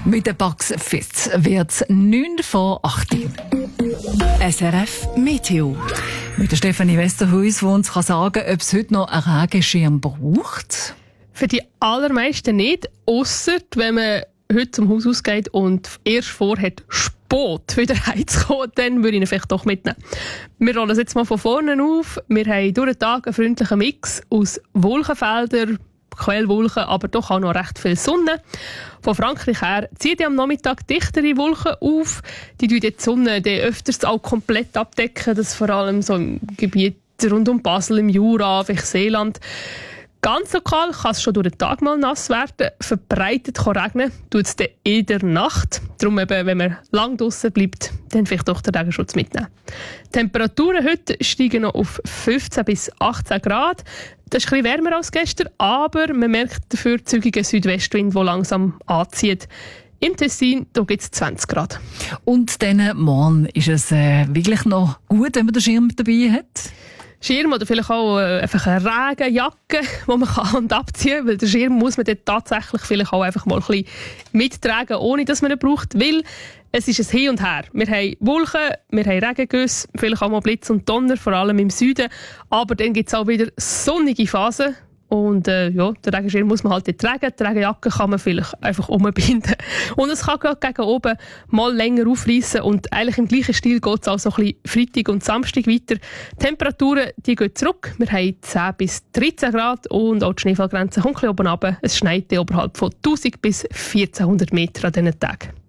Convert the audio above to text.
Mit den Bugs Fit wird es 9 vor 8 Uhr. SRF Meteo. Mit der Stefanie Westerhuis, die uns sagen kann, ob es heute noch einen Regenschirm braucht. Für die allermeisten nicht, ausser wenn man heute zum Haus ausgeht und erst vorhat, spät wieder heimzukommen, dann würde ich ihn vielleicht doch mitnehmen. Wir rollen es jetzt mal von vorne auf. Wir haben durch den Tag einen freundlichen Mix aus Wolkenfeldern, Quellwolken, aber doch auch noch recht viel Sonne. Von Frankreich her zieht am Nachmittag dichtere Wolken auf. Die die Sonne öfters auch komplett abdecken. Das vor allem so im Gebiet rund um Basel, im Jura, vielleicht Seeland. Ganz lokal kann es schon durch den Tag mal nass werden. Verbreitet kann regnen, tut es dann in der Nacht. Darum eben, wenn man lang draussen bleibt, dann vielleicht doch den Regenschutz mitnehmen. Die Temperaturen heute steigen noch auf 15 bis 18 Grad. Das ist ein bisschen wärmer als gestern, aber man merkt dafür zügigen Südwestwind, der langsam anzieht. Im Tessin gibt es 20 Grad. Und dann morgen ist es wirklich noch gut, wenn man den Schirm mit dabei hat? Schirm oder vielleicht auch einfach eine Regenjacke, die man kann und abziehen kann, weil der Schirm muss man dann tatsächlich vielleicht auch einfach mal ein bisschen mittragen, ohne dass man ihn braucht, weil es ist ein Hin und Her. Wir haben Wolken, wir haben Regengüsse, vielleicht auch mal Blitz und Donner, vor allem im Süden, aber dann gibt es auch wieder sonnige Phasen. Und den Regenschirm muss man halt nicht tragen. Die Regenjacke kann man vielleicht einfach umbinden. Und es kann gerade gegen oben mal länger aufreissen. Und eigentlich im gleichen Stil geht es auch so ein bisschen Freitag und Samstag weiter. Die Temperaturen die gehen zurück. Wir haben 10 bis 13 Grad und auch die Schneefallgrenze kommt ein bisschen oben runter. Es schneit oberhalb von 1000 bis 1400 Meter an diesen Tagen.